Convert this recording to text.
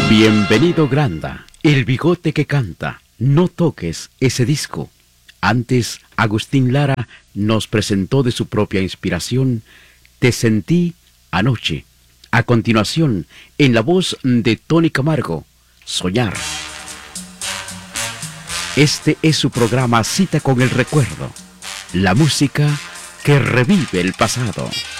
Bienvenido Granda, el bigote que canta. No toques ese disco. Antes, Agustín Lara nos presentó de su propia inspiración Te sentí anoche. A continuación, en la voz de Tony Camargo, Soñar. Este es su programa Cita con el Recuerdo, la música que revive el pasado.